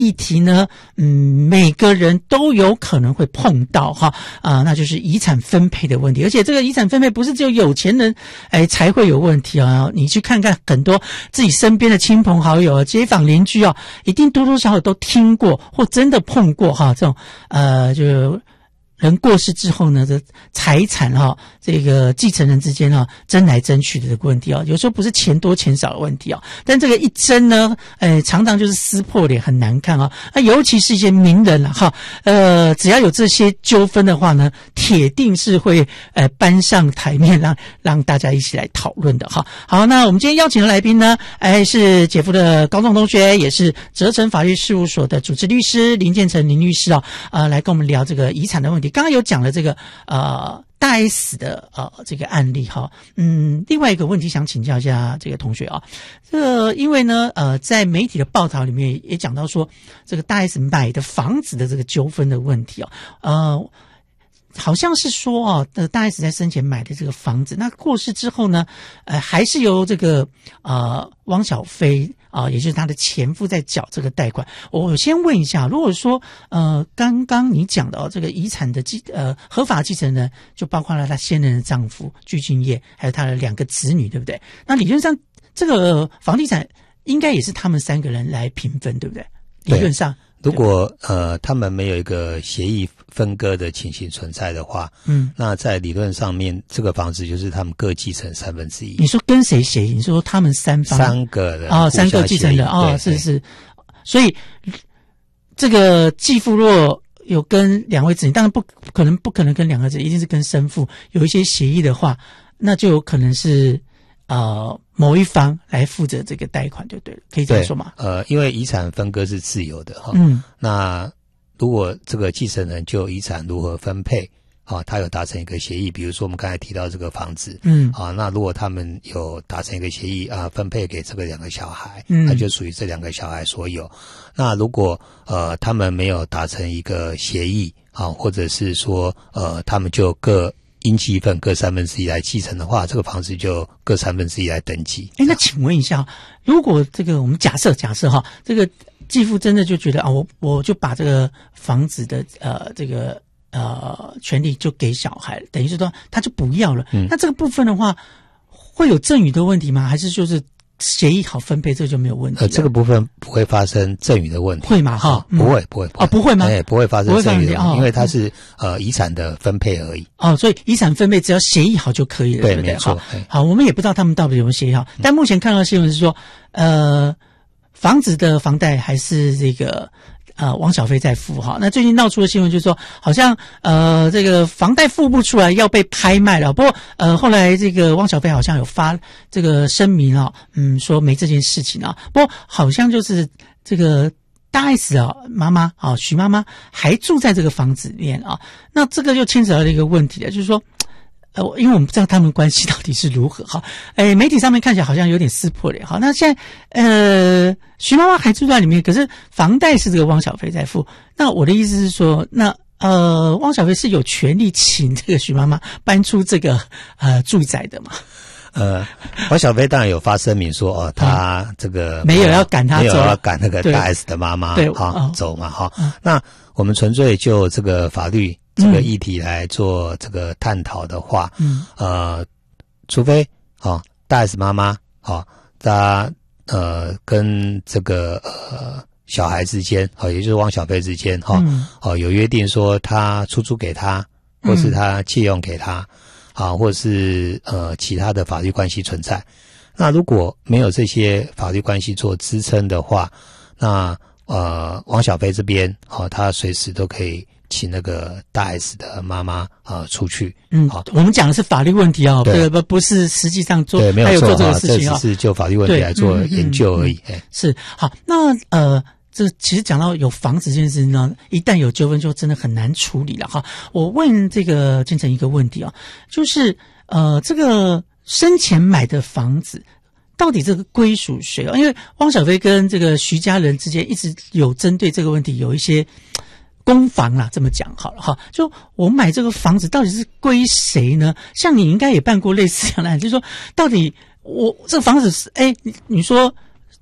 议题呢，每个人都有可能会碰到哈那就是遗产分配的问题，而且这个遗产分配不是只有有钱人才会有问题啊，你去看看很多自己身边的亲朋好友、街坊邻居啊，一定多多少少都听过或真的碰过哈这种就人过世之后呢，这财产这个继承人之间争来争去的这个问题有时候不是钱多钱少的问题但这个一争呢，常常就是撕破脸，很难看尤其是一些名人只要有这些纠纷的话呢，铁定是会搬上台面让大家一起来讨论的好，那我们今天邀请的来宾呢，是姐夫的高中同学，也是哲成法律事务所的主持律师林建成林律师来跟我们聊这个遗产的问题。刚刚有讲了这个大 S 的这个案例另外一个问题想请教一下这个同学因为呢在媒体的报道里面也讲到说，这个大 S 买的房子的这个纠纷的问题好像是说大 S 在生前买的这个房子，那过世之后呢，还是由这个汪小菲也就是他的前夫在缴这个贷款。我先问一下，如果说刚刚你讲的这个遗产的合法继承人，就包括了他现任的丈夫具俊晔，还有他的2个子女，对不对？那理论上这个房地产应该也是他们3个人来平分，对不对？理论上。 如果他们没有一个协议分割的情形存在的话，那在理论上面，这个房子就是他们各继承1/3。你说跟谁协议？你说他们3 个人 3个继承人是，所以这个继父若有跟2位子女，当然不可能跟2个子女，一定是跟生父有一些协议的话，那就有可能是某一方来负责这个贷款就对了，可以这样说吗？ 因为遗产分割是自由的那如果这个继承人就遗产如何分配他有达成一个协议，比如说我们刚才提到这个房子那如果他们有达成一个协议分配给这个2个小孩那就属于这2个小孩所有。那如果他们没有达成一个协议或者是说他们就各应继分各1/3来继承的话，这个房子就各1/3来登记。 那请问一下，如果这个我们假设这个继父真的就觉得我就把这个房子的这个权利就给小孩，等于是说他就不要了那这个部分的话会有赠与的问题吗？还是就是协议好分配，这就没有问题这个部分不会发生赠与的问题。 会吗？ 不会不会吗？ 不会发生赠与的问题因为它是遗产的分配而已所以遗产分配只要协议好就可以了，对不对？ 没错。 好，我们也不知道他们到底有没有协议好但目前看到的新闻是说房子的房贷还是这个汪小菲在付那最近闹出的新闻就是说，好像这个房贷付不出来要被拍卖了。不过后来这个汪小菲好像有发这个声明说没这件事情不过好像就是这个大 S 妈妈许妈妈还住在这个房子里面那这个就牵扯到一个问题了，就是说因为我们不知道他们关系到底是如何媒体上面看起来好像有点撕破脸那现在徐妈妈还住在里面，可是房贷是这个汪小菲在付。那我的意思是说，那汪小菲是有权利请这个徐妈妈搬出这个住宅的嘛？ 汪小菲当然有发声明说他这个没有要赶他走， 没有要赶那个大 S 的妈妈走嘛那我们纯粹就这个法律这个议题来做这个探讨的话除非大 S 妈妈她跟这个小孩之间也就是汪小菲之间有约定说他出租给他或是他借用给他或者是其他的法律关系存在。那如果没有这些法律关系做支撑的话，那汪小菲这边他随时都可以请那个大 S 的妈妈出去。 我们讲的是法律问题不是实际上做对，没有错， 还有做这个事情这只是就法律问题来做研究而已。 是好，那这其实讲到有房子这件事情呢，一旦有纠纷就真的很难处理了我问这个建成一个问题就是这个生前买的房子到底这个归属谁因为汪小菲跟这个徐家人之间一直有针对这个问题有一些公房啦，这么讲好了就我买这个房子到底是归谁呢？像你应该也办过类似这样的案，就是说到底我这个房子是你说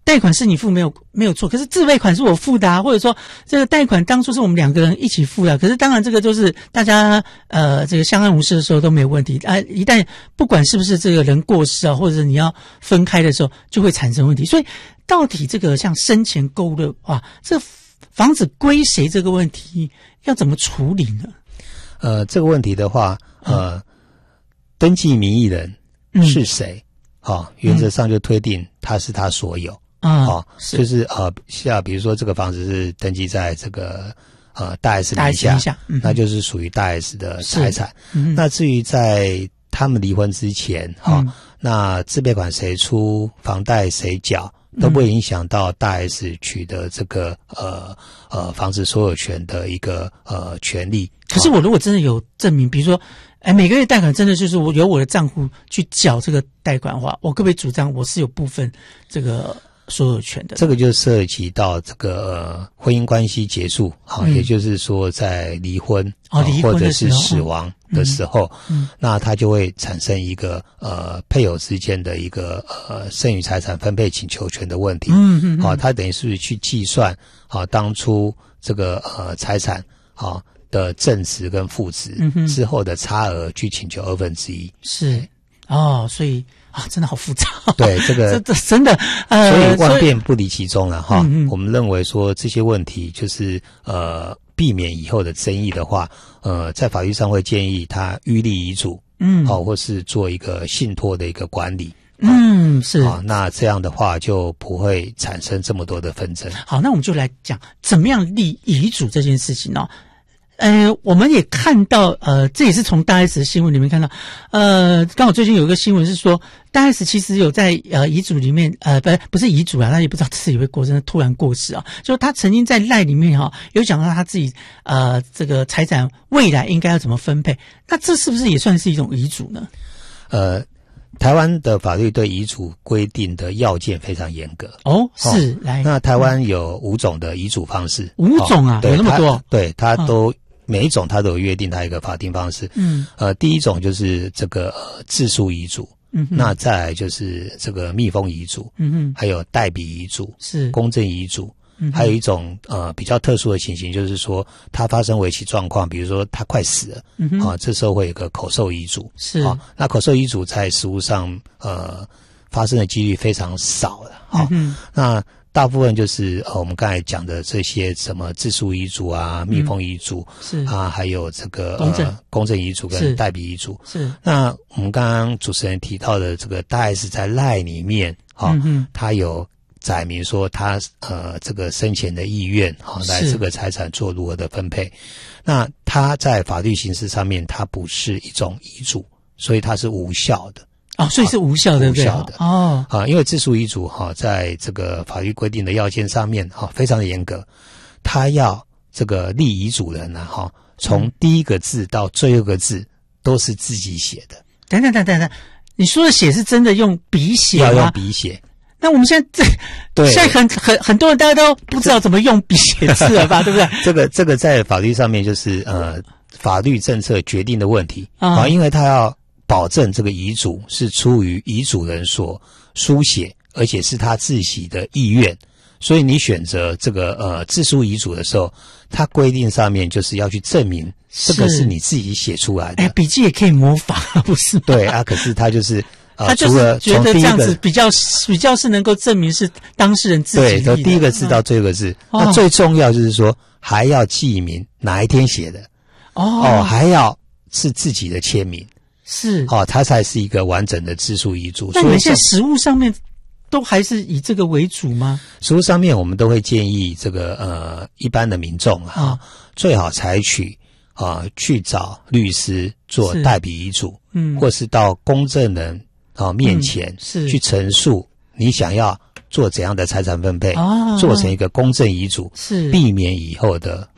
贷款是你付没有错，可是自备款是我付的啊，或者说这个贷款当初是我们2个人一起付的，可是当然这个就是大家这个相安无事的时候都没有问题啊，一旦不管是不是这个人过世啊，或者是你要分开的时候就会产生问题。所以到底这个像生前购入啊，这房子归谁这个问题要怎么处理呢？ 这个问题的话，登记名义人是谁？原则上就推定他是他所有。就是像比如说这个房子是登记在这个大 S 名下，那就是属于大 S 的财产。那至于在他们离婚之前，那自备款谁出，房贷谁缴，都不会影响到大 S 取得这个房子所有权的一个权利。 可是我如果真的有证明，比如说每个月贷款真的就是我由我的账户去缴这个贷款的话，我可不可以主张我是有部分这个所有权的？这个就涉及到这个婚姻关系结束，也就是说在离婚或者是死亡的时候，那它就会产生一个配偶之间的一个剩余财产分配请求权的问题。它等于是去计算当初这个财产的正值跟负值之后的差额去请求1/2。 是所以真的好复杂。 对，这个这真的所以万变不离其宗了哈。我们认为说这些问题就是避免以后的争议的话，在法律上会建议他预立遗嘱，或是做一个信托的一个管理。 是那这样的话就不会产生这么多的纷争。 好，那我们就来讲怎么样立遗嘱这件事情哦。我们也看到，这也是从大 S 的新闻里面看到，刚好最近有一个新闻是说，大 S 其实有在遗嘱里面，不是遗嘱啊，他也不知道自己会过世，突然过世啊，就是他曾经在赖里面有讲到他自己这个财产未来应该要怎么分配，那这是不是也算是一种遗嘱呢？ 台湾的法律对遗嘱规定的要件非常严格。 是来， 那台湾有5种的遗嘱方式。 5种啊，有那么多？ 对，它都每一种它都有约定它一个法定方式。第一种就是这个自书遗嘱。那再来就是这个密封遗嘱。还有代笔遗嘱，是公证遗嘱。还有一种比较特殊的情形，就是说它发生危急状况，比如说他快死了，这时候会有个口授遗嘱。是那口授遗嘱在实务上发生的几率非常少的。那大部分就是我们刚才讲的这些什么自书遗嘱啊、密封遗嘱是还有这个公证遗嘱跟代笔遗嘱。是那我们刚刚主持人提到的这个大 S 在赖里面他有载明说他这个生前的意愿来这个财产做如何的分配。那他在法律形式上面他不是一种遗嘱，所以他是无效的。 所以是无效的，对不对？无效的。因为自书遗嘱在这个法律规定的要件上面非常的严格，他要这个立遗嘱人从第一个字到最后一个字都是自己写的。 等等，你说的写是真的用笔写吗？ 要用笔写。 那我们现在很多人大家都不知道怎么用笔写字了吧，对不对？ 这个在法律上面就是法律政策决定的问题因为他要保证这个遗嘱是出于遗嘱人所书写，而且是他自己的意愿，所以你选择这个自书遗嘱的时候，它规定上面就是要去证明这个是你自己写出来的。 笔记也可以模仿，不是吗？ 对可是他就是他就是觉得这样子比较是能够证明是当事人自己的。 对，从第一个字到最后一个字。那最重要就是说还要记明哪一天写的。还要是自己的签名。是。它才是一个完整的自书遗嘱。 那你们现在实务上面都还是以这个为主吗？ 实务上面我们都会建议这个一般的民众最好采取去找律师做代笔遗嘱，或是到公证人面前去陈述你想要做怎样的财产分配，做成一个公证遗嘱，是避免以后的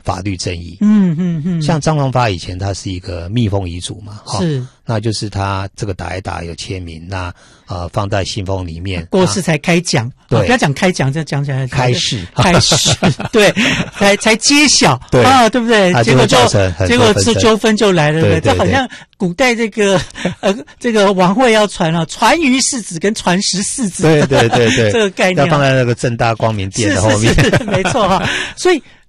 法律正义。像张荣发以前他是一个密封遗嘱嘛， 是， 那就是他这个打一打有签名，那放在信封里面， 过世才开奖，对，不要讲开奖，这讲起来开市， 对，才揭晓， 对啊，对不对？结果这纠纷就来了，对不对？这好像古代这个王位要传啊，传于世子跟传十世子， 对， 这个概念要放在那个正大光明殿的后面， 是没错哈。所以